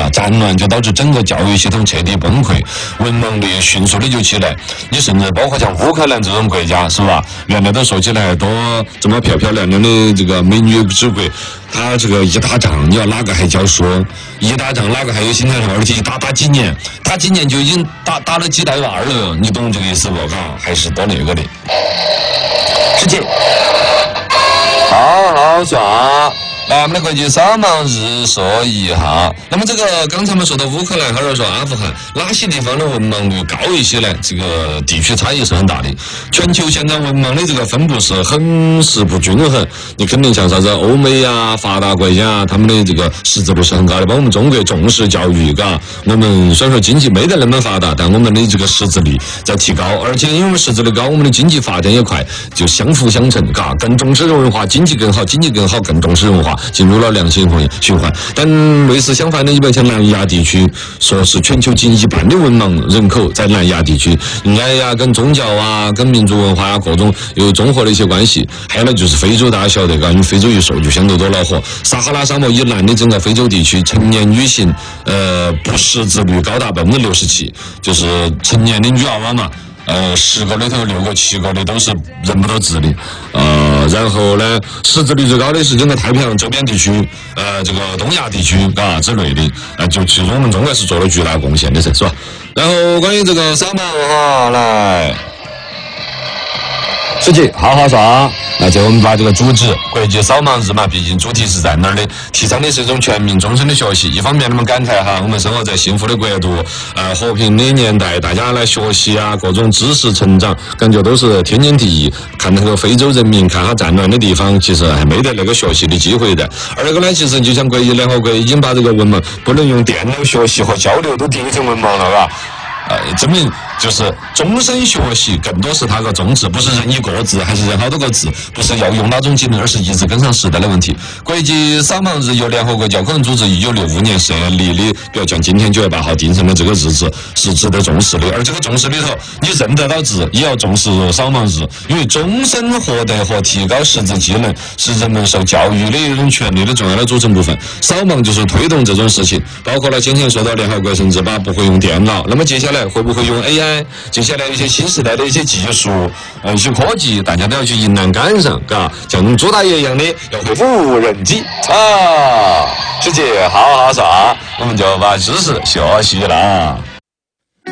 战乱就导致整个教育系统彻底崩溃，文盲率迅速的就起来。你甚至包括像乌克兰这种国家，是吧？原来都说起来多这么漂漂亮亮的这个美女之国，他这个一打仗，你要哪个还教书？一打仗哪个还有心态？而且一打几年，打几年就已经打了几代娃了，你懂这个意思不？还是多那个的。师姐，好好耍。来，我们的国际扫盲日说一下。那么这个刚才我们说到乌克兰，或者说阿富汗，哪些地方的文盲率高一些呢？这个地区差异是很大的。全球现在文盲的这个分布是很是不均衡。你肯定像啥子欧美啊、发达国家啊，他们的这个识字率是很高的。包括我们中国重视教育，我们虽然说经济没得那么发达，但我们的这个识字率在提高，而且因为我们识字率高，我们的经济发展也快，就相辅相成，更重视文化，经济更好，更重视文化。进入了良性循环，但类似相反的，一般像南亚地区，说是全球近1半的文盲人口在南亚地区，南亚跟宗教啊、跟民族文化啊各种有综合的一些关系。还有呢，就是非洲，大家晓得，因为非洲一说就相对多恼火。撒哈拉沙漠以南的整个非洲地区，成年女性不识字率高达67%，就是成年的女娃娃嘛。10个里头6个7个的都是认不到字的，然后呢，识字率最高的是整个太平洋周边地区，这个东亚地区之类的，就其中我们中国是做了巨大贡献的噻，是吧？然后关于这个扫盲来。书记，好好耍。那就我们把这个主旨国际扫盲日嘛，毕竟主题是在那儿的，提倡的是一种全民终身的学习。一方面，我们感慨哈，我们生活在幸福的国度，和平的年代，大家来学习啊，各种知识成长，感觉都是天经地义。看那个非洲人民，看他战乱的地方，其实还没得那个学习的机会的。二个呢，其实就像联合国已经把这个文盲不能用电脑学习和交流都定义成文盲了，证明就是终身学习更多是它个宗旨，不是认一个字还是认好多个字，不是要用哪种技能，而是一直跟上时代的问题。国际扫盲日由联合国教科文组织1965年设立的，比如像今天9月8号定成的这个日子是值得重视的。而这个重视里头，你认得到字，也要重视扫盲日，因为终身获得和提高识字技能是人们受教育的一种权利的重要的组成部分。扫盲就是推动这种事情，包括了先前说到联合国甚至不会用电脑，那么接下来会不会用 AI？接下来一些新时代的一些技术，一些科技，大家都要去迎难赶上，像朱大爷一样的，要会无人机啊！师姐，好好耍，我们就把知识学习了。